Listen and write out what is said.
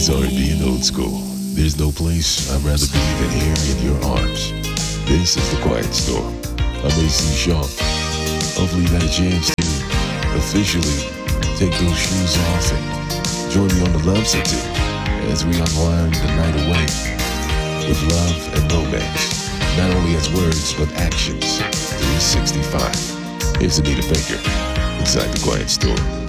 90s R&B and old school. There's no place I'd rather be than here in your arms. This is The Quiet Storm. I'm AC Shaw. Hopefully you got a chance to officially take those shoes off and join me on the Love City as we unwind the night away with love and romance. Not only as words, but actions. 365. Here's Anita Baker inside The Quiet Storm.